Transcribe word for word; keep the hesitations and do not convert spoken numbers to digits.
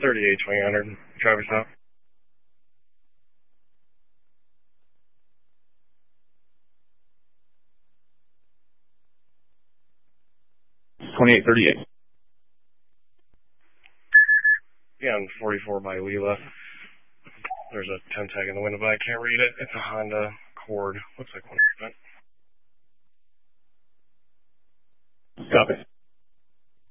thirty-eight twenty hundred. Driver's out. twenty-eight thirty-eight. Yeah, on forty-four by Leela. There's a ten tag in the window, but I can't read it. It's a Honda Accord. Looks like one percent. Copy.